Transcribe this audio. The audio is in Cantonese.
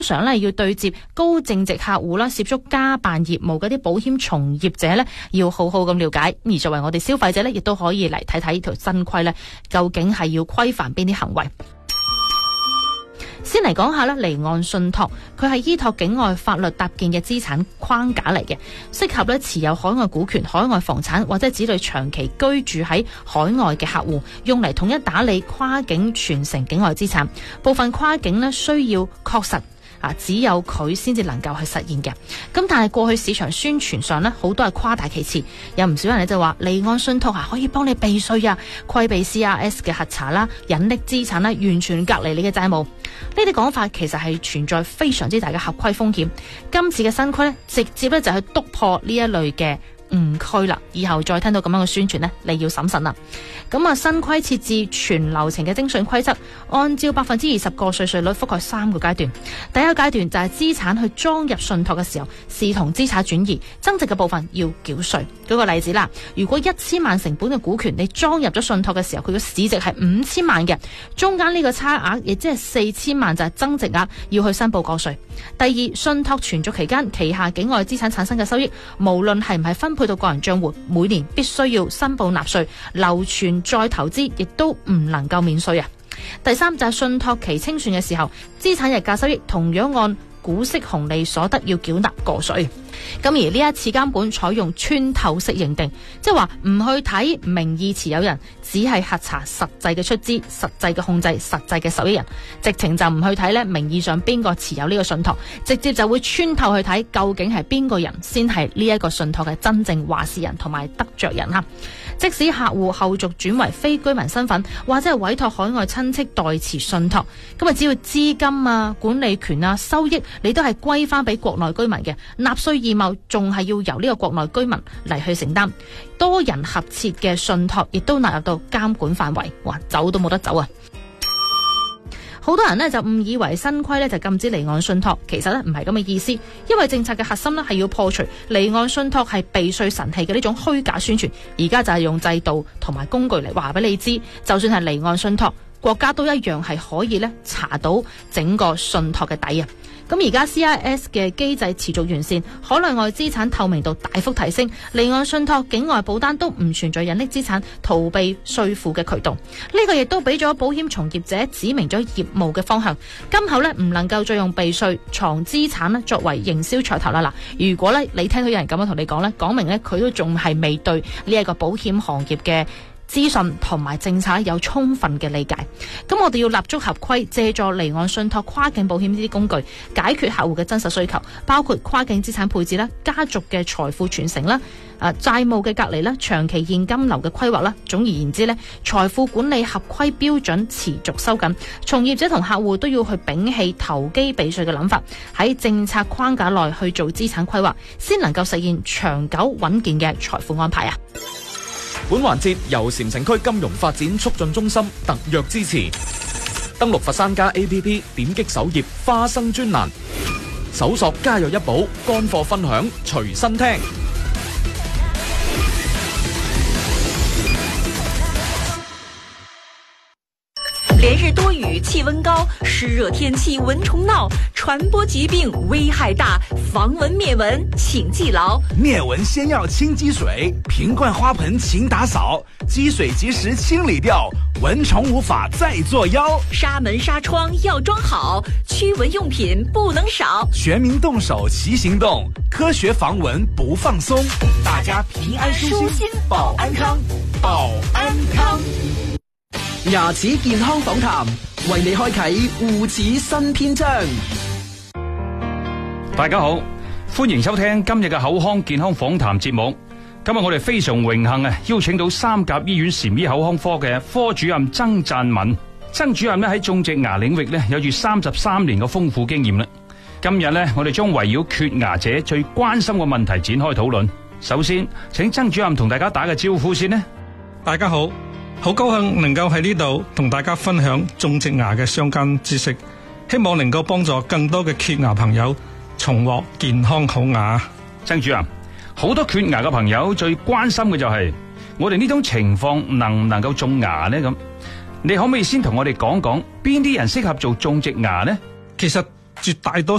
常咧要對接高淨值客戶啦，涉足家辦業務嗰啲保險從業者咧，要好好咁了解。而作為我哋消費者咧，亦都可以嚟睇睇呢條新規咧，究竟係要規範邊啲行為。先嚟講下咧，離岸信託，佢係依託境外法律搭建嘅資產框架嚟嘅，適合咧持有海外股權、海外房產或者子女長期居住喺海外嘅客戶，用嚟統一打理跨境傳承境外資產。部分跨境咧需要確實只有佢先至能夠去實現嘅。咁但係過去市場宣傳上呢，好多係誇大其詞，有唔少人就話離岸信託可以幫你避稅啊，規避 CRS 嘅核查啦，隱匿資產啦，完全隔離你嘅債務。呢啲講法其實係存在非常之大嘅合規風險。今次嘅新規呢，直接咧就去督破呢一類嘅誤區啦，以後再聽到咁樣嘅宣傳呢，你要審慎啦。咁啊，新規設置全流程嘅徵稅規則，按照20%個稅率覆蓋3個階段。第一個階段就係資產去裝入信託嘅時候，視同資產轉移，增值嘅部分要繳稅。舉個例子啦，如果1000萬成本嘅股權你裝入咗信託嘅時候，佢嘅市值係5000萬嘅，中間呢個差額亦即係4000萬就係增值額，要去申報個稅。第二，信託存續期間旗下境外資產產生嘅收益，無論係唔係分配到個人賬戶，每年必須要申報納稅，流傳再投資亦都唔能夠免稅啊。第三就係信託期清算嘅時候，資產日價收益同樣按股息紅利所得要繳納個稅。咁而呢一次監管採用穿透式認定，即係話唔去睇名義持有人，只係核查實際嘅出資、實際嘅控制、實際嘅受益人，直情就唔去睇呢名義上邊個持有呢個信託，直接就會穿透去睇究竟係邊個人先係呢一個信託嘅真正話事人同埋得着人哈。即使客戶後續轉為非居民身份，或者係委託海外親戚代持信託，咁啊只要資金啊、管理權啊、收益，你都係歸翻俾國內居民嘅，納稅義務仲係要由呢個國內居民嚟去承擔。多人合設嘅信託亦都納入到監管範圍，哇，走都冇得走啊！好多人呢就誤以為新規呢就禁止離岸信託，其實呢唔係咁嘅意思，因為政策嘅核心呢係要破除離岸信託係避稅神器嘅呢種虛假宣傳，而家就係用制度同埋工具嚟話俾你知，就算係離岸信託，國家都一樣係可以呢查到整個信託嘅底啊！咁而家 CRS 嘅機制持續完善，海內外資產透明度大幅提升，離岸信託、境外保單都唔存在隱匿資產、逃避稅負嘅渠道。呢個亦都俾咗保險從業者指明咗業務嘅方向。今後呢唔能夠再用避稅、藏資產呢作為營銷噱頭啦。嗱，如果呢你聽到有人咁樣同你講呢，講明呢佢都仲係未對呢一個保險行業嘅資訊同埋政策有充分嘅理解，咁我哋要立足合規，借助離岸信託、跨境保險呢啲工具，解決客戶嘅真實需求，包括跨境資產配置啦、家族嘅財富傳承啦、債務嘅隔離啦、長期現金流嘅規劃啦。總而言之呢，財富管理合規標準持續收緊，從業者同客戶都要去摒棄投機避稅嘅諗法，喺政策框架內去做資產規劃，先能夠實現長久穩健嘅財富安排啊！ 本環節由禪城區金融發展促進中心特約支持。登錄佛山家 APP， 點擊首頁花生專欄，搜索家有一寶，乾貨分享隨身聽。 连日多雨，气温高，湿热天气蚊虫闹，传播疾病危害大，防蚊灭蚊请记牢。 灭蚊先要清积水，瓶罐花盆勤打扫，积水及时清理掉，蚊虫无法再作妖。 纱门纱窗要装好，驱蚊用品不能少。 全民动手齐行动，科学防蚊不放松。大家平安舒心，保安康，保安康。 牙齒健康訪談，為你開啟護齒新篇章。 大家好，歡迎收聽今日嘅口腔健康訪談節目。今日我哋非常榮幸邀請到三甲醫院禪醫口腔科嘅科主任曾贊敏。曾主任喺種植牙領域有住33年嘅豐富經驗啦。今日我哋將圍繞缺牙者最關心嘅問題展開討論。首先，請曾主任同大家打個招呼先呢。 大家好。好高興能夠喺呢度同大家分享種植牙嘅相關知識，希望能夠幫助更多嘅缺牙朋友重獲健康好牙。 曾主任，好多缺牙嘅朋友最關心嘅就係我哋呢種情況能唔能夠種牙呢？咁你可唔可以先同我哋講講邊啲人適合做種植牙呢？ 其實絕大多